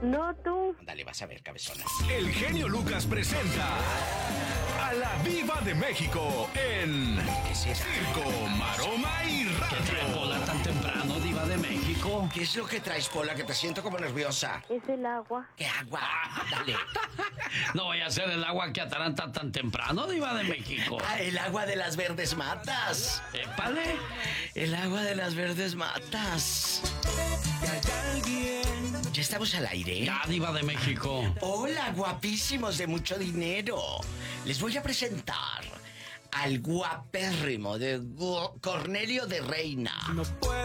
No, tú. Dale, vas a ver, cabezona. El genio Lucas presenta a la Diva de México en Circo, Maroma y ¿Qué trae Radio. Pola tan temprano, Diva de México? ¿Qué es lo que traes, Pola, que te siento como nerviosa? Es el agua. ¿Qué agua? Dale. No voy a hacer el agua que ataranta tan temprano, Diva de México. Ah, el agua de las verdes matas. Épale. El agua de las verdes matas. ¿Ya estamos al aire? Ya, Diva de México. Hola, guapísimos de mucho dinero. Les voy a presentar al guapérrimo de Cornelio de Reina. No puedo